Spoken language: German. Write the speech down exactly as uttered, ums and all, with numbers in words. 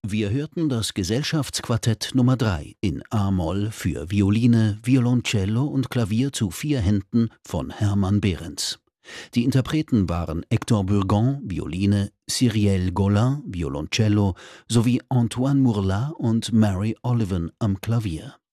Wir hörten das Gesellschaftsquartett Nummer drei in a-Moll für Violine, Violoncello und Klavier zu vier Händen von Hermann Behrens. Die Interpreten waren Hector Burgon, Violine, Cyrielle Golin, Violoncello sowie Antoine Mourlat und Mary Olivan am Klavier.